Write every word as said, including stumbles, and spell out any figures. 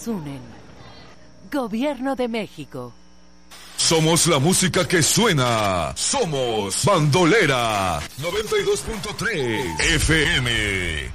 nos unen. Gobierno de México. Somos la música que suena. Somos Bandolera noventa y dos punto tres F M.